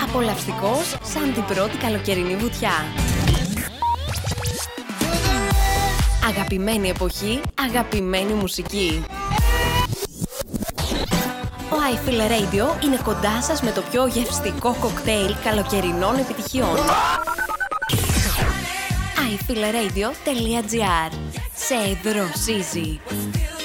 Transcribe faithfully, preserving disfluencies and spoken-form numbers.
Απολαυστικός σαν την πρώτη καλοκαιρινή βουτιά. Αγαπημένη εποχή, αγαπημένη μουσική. Ο I Feel Radio είναι κοντά σας με το πιο γευστικό κοκτέιλ καλοκαιρινών επιτυχιών. i feel radio τελεία gr. Σε δροσίζει.